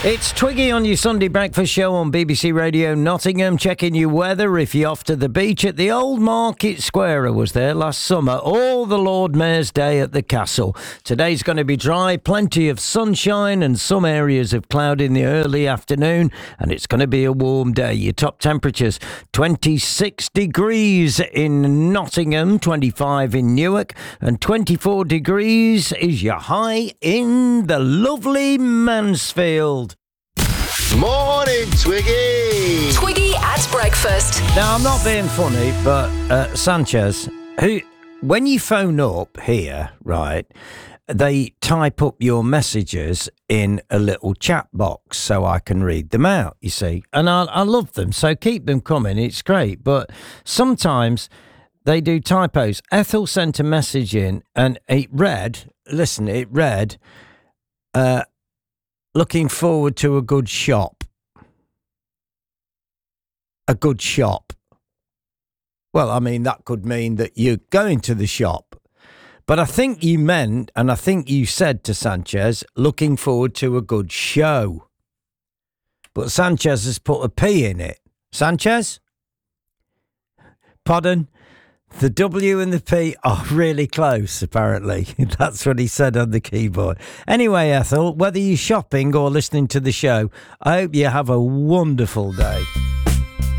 It's Twiggy on your Sunday breakfast show on BBC Radio Nottingham, checking your weather if you're off to the beach at the Old Market Square. I was there last summer, all the Lord Mayor's Day at the castle. Today's going to be dry, plenty of sunshine and some areas of cloud in the early afternoon, and it's going to be a warm day. Your top temperatures, 26 degrees in Nottingham, 25 in Newark, and 24 degrees is your high in the lovely Mansfield. Morning, Twiggy! Twiggy at breakfast. Now, I'm not being funny, but Sanchez, when you phone up here, right, they type up your messages in a little chat box so I can read them out, you see. And I love them, so keep them coming. It's great. But sometimes they do typos. Ethel sent a message in and it read, looking forward to a good shop. A good shop. Well, I mean, that could mean that you're going to the shop. But I think you meant, and I think you said to Sanchez, looking forward to a good show. But Sanchez has put a P in it. Sanchez? Pardon? The W and the P are really close, apparently. That's what he said on the keyboard. Anyway, Ethel, whether you're shopping or listening to the show, I hope you have a wonderful day.